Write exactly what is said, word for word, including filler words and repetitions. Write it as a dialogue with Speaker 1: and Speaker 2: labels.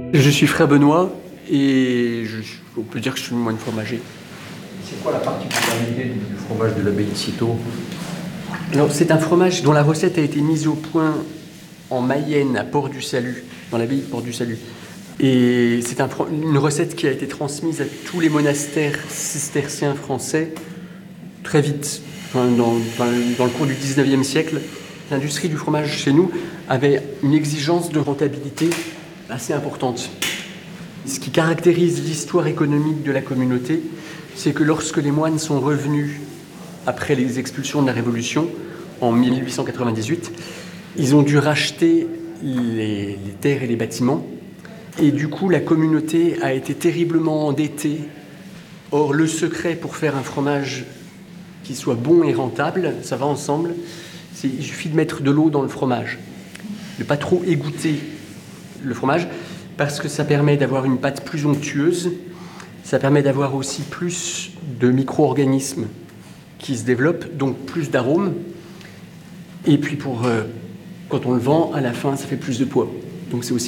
Speaker 1: Je suis frère Benoît et je, on peut dire que je suis moine fromager.
Speaker 2: C'est quoi la particularité du fromage de l'abbaye de Cîteaux?
Speaker 1: Alors, c'est un fromage dont la recette a été mise au point en Mayenne, à Port-du-Salut, dans l'abbaye de Port-du-Salut. Et c'est un, une recette qui a été transmise à tous les monastères cisterciens français très vite. Dans, dans, dans le cours du dix-neuvième siècle, l'industrie du fromage chez nous avait une exigence de rentabilité assez importante. Ce qui caractérise l'histoire économique de la communauté, c'est que lorsque les moines sont revenus après les expulsions de la Révolution, en mille huit cent quatre-vingt-dix-huit, ils ont dû racheter les, les terres et les bâtiments. Et du coup, la communauté a été terriblement endettée. Or, le secret pour faire un fromage qui soit bon et rentable, ça va ensemble, c'est, il suffit de mettre de l'eau dans le fromage. De ne pas trop égoutter le fromage, parce que ça permet d'avoir une pâte plus onctueuse, ça permet d'avoir aussi plus de micro-organismes qui se développent, donc plus d'arômes. Et puis, pour, euh, quand on le vend, à la fin, ça fait plus de poids. Donc c'est aussi